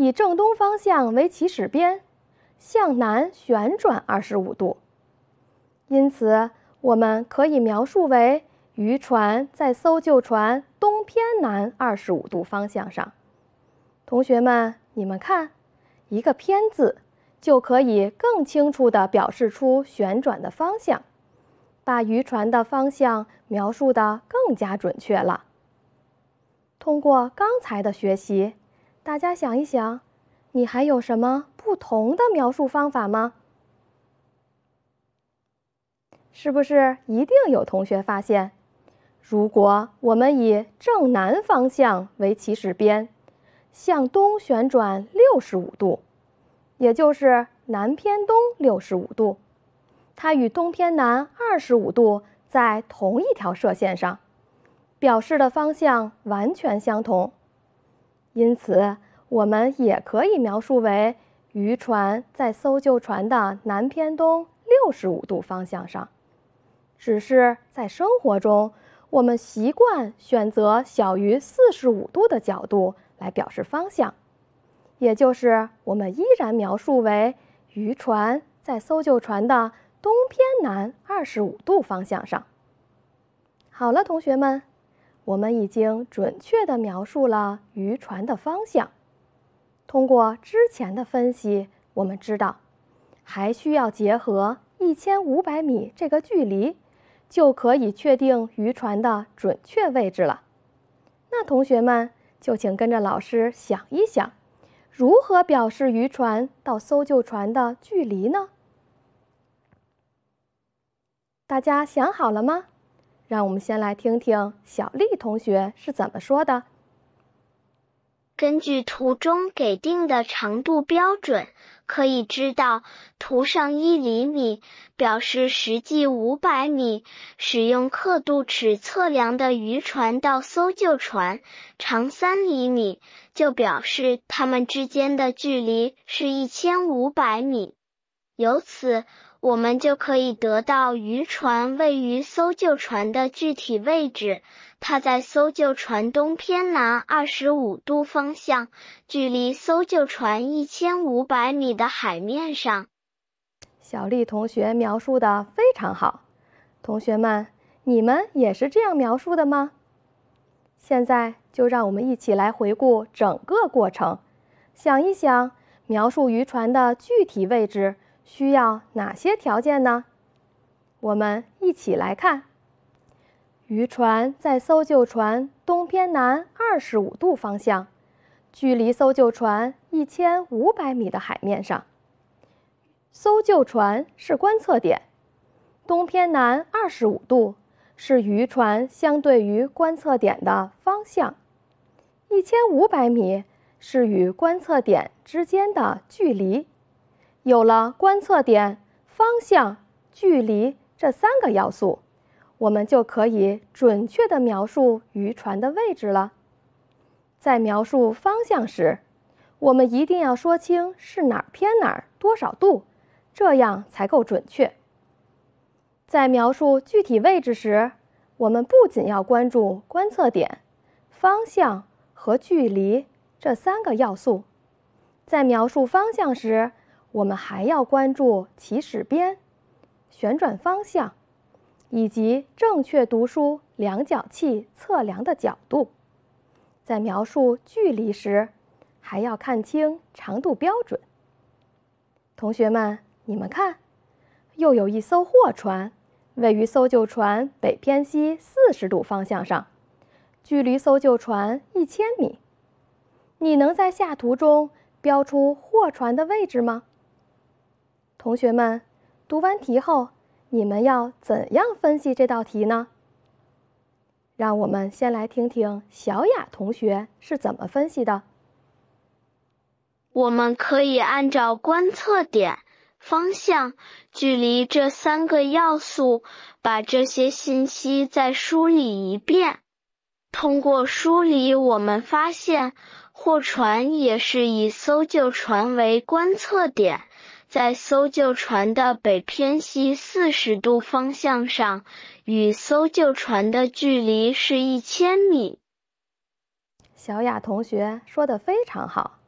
以正东方向为起始边，向南旋转25度。因此，我们可以描述为渔船在搜救船东偏南25度方向上。同学们，你们看，一个偏字就可以更清楚地表示出旋转的方向，把渔船的方向描述得更加准确了。通过刚才的学习，大家想一想，你还有什么不同的描述方法吗？是不是一定有同学发现，如果我们以正南方向为起始边，向东旋转65度，也就是南偏东65度，它与东偏南25度在同一条射线上，表示的方向完全相同。因此，我们也可以描述为渔船在搜救船的南偏东65度方向上。只是在生活中，我们习惯选择小于45度的角度来表示方向，也就是我们依然描述为渔船在搜救船的东偏南25度方向上。好了，同学们，我们已经准确地描述了渔船的方向。通过之前的分析，我们知道，还需要结合1500米这个距离，就可以确定渔船的准确位置了。那同学们就请跟着老师想一想，如何表示渔船到搜救船的距离呢？大家想好了吗？让我们先来听听小丽同学是怎么说的。 根据图中给定的长度标准，可以知道图上1厘米表示实际500米，使用刻度尺测量的渔船到搜救船长3厘米，就表示它们之间的距离是1500米。由此，我们就可以得到渔船位于搜救船的具体位置。它在搜救船东偏南25度方向，距离搜救船1500米的海面上。 小丽同学描述得非常好，同学们，你们也是这样描述的吗？现在就让我们一起来回顾整个过程，想一想，描述渔船的具体位置需要哪些条件呢？我们一起来看。渔船在搜救船东偏南25度方向，距离搜救船1500米的海面上。搜救船是观测点，东偏南25度是渔船相对于观测点的方向，1500米是与观测点之间的距离。有了观测点、方向、距离这3个要素，我们就可以准确地描述渔船的位置了。在描述方向时，我们一定要说清是哪儿偏哪儿多少度，这样才够准确。在描述具体位置时，我们不仅要关注观测点、方向和距离这3个要素，在描述方向时，我们还要关注起始边、旋转方向以及正确读书量角器测量的角度。在描述距离时，还要看清长度标准。同学们，你们看，又有一艘货船位于搜救船北偏西40度方向上，距离搜救船1000米。你能在下图中标出货船的位置吗？同学们，读完题后，你们要怎样分析这道题呢？让我们先来听听小雅同学是怎么分析的。 我们可以按照观测点、方向、距离这3个要素，把这些信息再梳理一遍。通过梳理，我们发现货船也是以搜救船为观测点，在搜救船的北偏西40度方向上，与搜救船的距离是1000米。 小雅同学说得非常好。